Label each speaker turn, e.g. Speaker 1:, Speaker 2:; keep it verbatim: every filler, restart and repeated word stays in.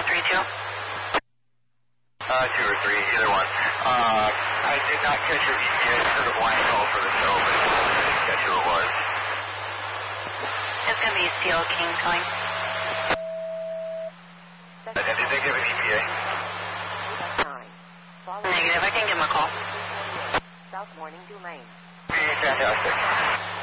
Speaker 1: three two?
Speaker 2: Uh, two or three, either one. Uh, I did not catch your V P A. I heard a blind call for the show, but I didn't catch who it was.
Speaker 1: It's going to be Steel King calling.
Speaker 2: Uh, did they give a V P A?
Speaker 1: Negative, I can give him a call.
Speaker 3: South Morning Tulane.
Speaker 2: Fantastic.